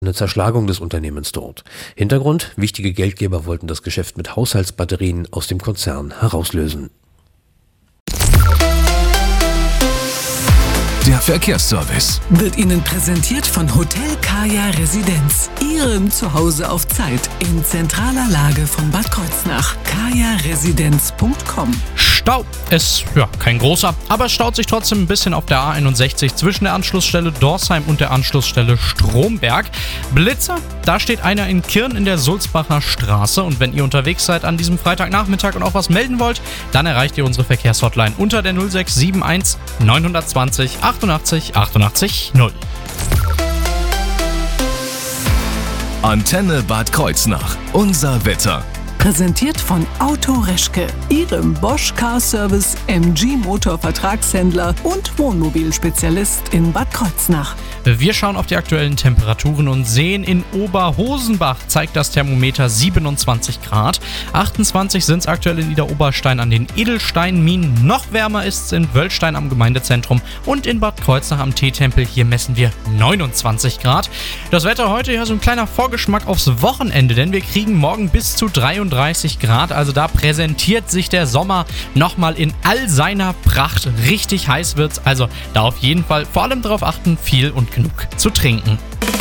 eine Zerschlagung des Unternehmens droht. Hintergrund: wichtige Geldgeber wollten das Geschäft mit Haushaltsbatterien aus dem Konzern herauslösen. Der Verkehrsservice wird Ihnen präsentiert von Hotel Kaya Residenz, Ihrem Zuhause auf Zeit in zentraler Lage von Bad Kreuznach. kajaresidenz.com. Stau ist kein großer, aber es staut sich trotzdem ein bisschen auf der A61 zwischen der Anschlussstelle Dorsheim und der Anschlussstelle Stromberg. Blitzer, da steht einer in Kirn in der Sulzbacher Straße, und wenn ihr unterwegs seid an diesem Freitagnachmittag und auch was melden wollt, dann erreicht ihr unsere Verkehrshotline unter der 0671 920 88 88 0. Antenne Bad Kreuznach. Unser Wetter. Präsentiert von Auto Reschke, Ihrem Bosch Car Service MG Motor Vertragshändler und Wohnmobilspezialist in Bad Kreuznach. Wir schauen auf die aktuellen Temperaturen und sehen, in Oberhosenbach zeigt das Thermometer 27 Grad. 28 sind es aktuell in Idar-Oberstein an den Edelsteinminen. Noch wärmer ist es in Wöllstein am Gemeindezentrum und in Bad Kreuznach am Teetempel. Hier messen wir 29 Grad. Das Wetter heute, ja, so ein kleiner Vorgeschmack aufs Wochenende, denn wir kriegen morgen bis zu 33 Grad. Also da präsentiert sich der Sommer nochmal in all seiner Pracht. Richtig heiß wird's. Also da auf jeden Fall vor allem darauf achten, viel und genug zu trinken.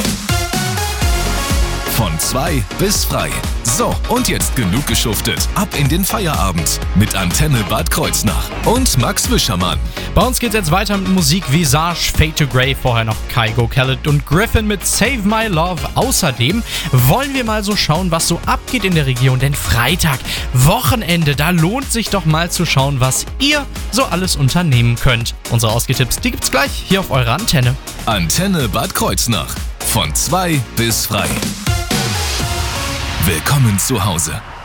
Von 2 bis frei. So, und jetzt genug geschuftet. Ab in den Feierabend mit Antenne Bad Kreuznach und Max Wischermann. Bei uns geht's jetzt weiter mit Musik. Visage, Fade to Grey, vorher noch Kygo, Khaled und Griffin mit Save My Love. Außerdem wollen wir mal so schauen, was so abgeht in der Region. Denn Freitag, Wochenende, da lohnt sich doch mal zu schauen, was ihr so alles unternehmen könnt. Unsere Ausgetipps, die gibt's gleich hier auf eurer Antenne. Antenne Bad Kreuznach. Von 2 bis frei. Willkommen zu Hause.